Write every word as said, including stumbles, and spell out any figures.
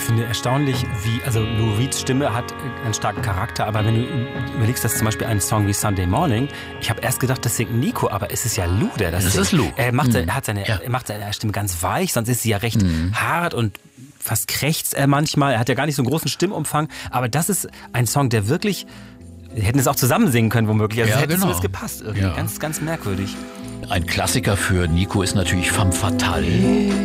finde erstaunlich, wie, also Lou Reeds Stimme hat einen starken Charakter, aber wenn du überlegst, dass zum Beispiel einen Song wie Sunday Morning, ich habe erst gedacht, das singt Nico, aber es ist ja Lou, der das, das singt. Das ist Lou. Er macht, mhm. er hat seine, ja. er macht seine Stimme ganz weich, sonst ist sie ja recht mhm. hart und fast krächzt er manchmal. Er hat ja gar nicht so einen großen Stimmumfang, aber das ist ein Song, der wirklich, wir hätten es auch zusammen singen können womöglich, also ja, es hätte genau. zumindest gepasst irgendwie, ja. ganz, ganz merkwürdig. Ein Klassiker für Nico ist natürlich Femme Fatale.